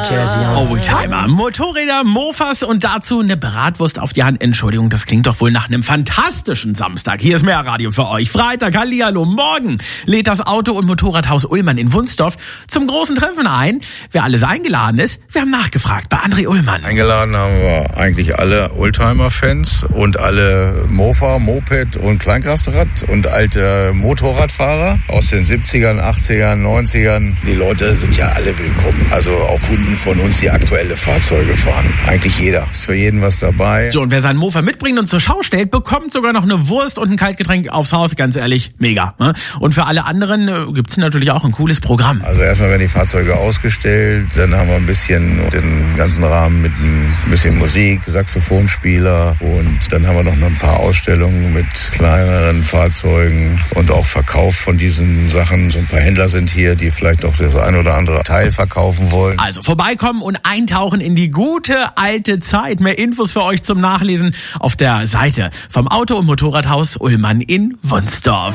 Oldtimer, Motorräder, Mofas und dazu eine Bratwurst auf die Hand. Entschuldigung, das klingt doch wohl nach einem fantastischen Samstag. Hier ist mehr Radio für euch. Freitag, hallihallo, morgen lädt das Auto- und Motorradhaus Ullmann in Wunsdorf zum großen Treffen ein. Wer alles eingeladen ist, wir haben nachgefragt bei André Ullmann. Eingeladen haben wir eigentlich alle Oldtimer-Fans und alle Mofa, Moped und Kleinkraftrad und alte Motorradfahrer aus den 70ern, 80ern, 90ern. Die Leute sind ja alle willkommen. Also auch Kunden von uns, die aktuelle Fahrzeuge fahren. Eigentlich jeder. Ist für jeden was dabei. So, und wer seinen Mofa mitbringt und zur Schau stellt, bekommt sogar noch eine Wurst und ein Kaltgetränk aufs Haus. Ganz ehrlich, mega. Ne? Und für alle anderen gibt's natürlich auch ein cooles Programm. Also erstmal werden die Fahrzeuge ausgestellt, dann haben wir ein bisschen den ganzen Rahmen mit ein bisschen Musik, Saxophonspieler und dann haben wir noch ein paar Ausstellungen mit kleineren Fahrzeugen und auch Verkauf von diesen Sachen. So ein paar Händler sind hier, die vielleicht auch das ein oder andere Teil verkaufen wollen. Also vorbeikommen und eintauchen in die gute alte Zeit. Mehr Infos für euch zum Nachlesen auf der Seite vom Auto- und Motorradhaus Ullmann in Wunsdorf.